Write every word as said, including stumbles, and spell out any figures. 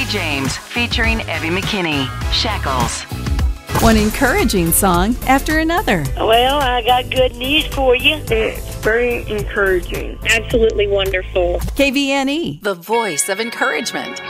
James featuring Evie McKinney, Shackles. One encouraging song after another. Well, I got good news for you. It's very encouraging. Absolutely wonderful. K V N E, the voice of encouragement.